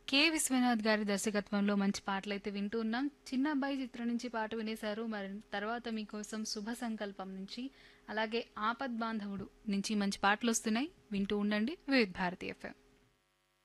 K. Vishwanath గారి దర్శకత్వంలో మంచి పాటలైతే వింటూ ఉన్నాం. 'చిన్న అబ్బాయి' చిత్రం నుంచి పాట వినేశారు. మరి తర్వాత మీకోసం 'శుభ సంకల్పం' నుంచి, అలాగే 'ఆపద్ బాంధవుడు' నుంచి మంచి పాటలొస్తున్నాయి. వింటూ ఉండండి వివిధ భారతి ఎఫ్ఎం.